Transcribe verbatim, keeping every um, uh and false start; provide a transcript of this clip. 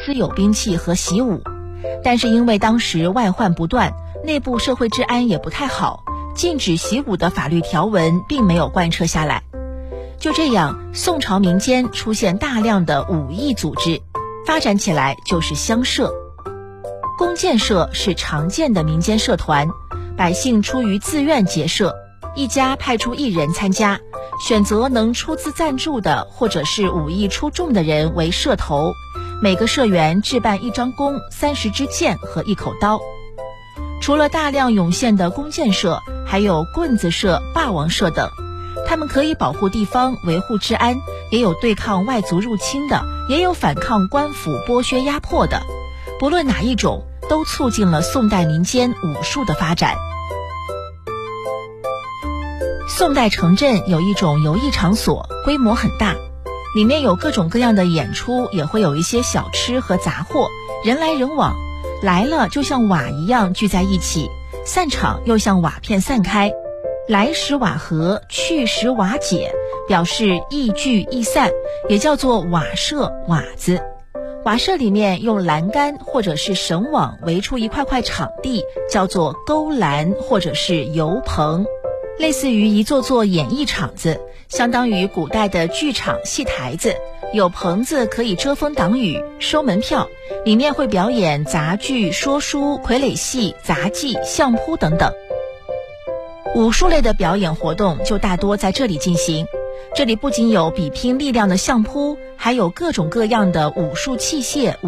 持有兵器和习武。但是因为当时外患不断，内部社会治安也不太好，禁止习武的法律条文并没有贯彻下来。就这样，宋朝民间出现大量的武艺组织，发展起来就是乡社。弓箭社是常见的民间社团，百姓出于自愿结社，一家派出一人参加，选择能出资赞助的或者是武艺出众的人为社头，每个社员置办一张弓、三十支箭和一口刀。除了大量涌现的弓箭社，还有棍子社、霸王社等，他们可以保护地方、维护治安，也有对抗外族入侵的，也有反抗官府剥削压迫的。不论哪一种，都促进了宋代民间武术的发展。宋代城镇有一种游艺场所，规模很大，里面有各种各样的演出，也会有一些小吃和杂货，人来人往，来了就像瓦一样聚在一起，散场又像瓦片散开，来时瓦合，去时瓦解，表示易聚易散，也叫做瓦社、瓦子。瓦社里面用栏杆或者是绳网围出一块块场地，叫做勾栏或者是游棚，类似于一座座演艺场子，相当于古代的剧场、戏台子，有棚子可以遮风挡雨，收门票，里面会表演杂剧、说书、傀儡戏、杂技、相扑等等。武术类的表演活动就大多在这里进行，这里不仅有比拼力量的相扑，还有各种各样的武术器械、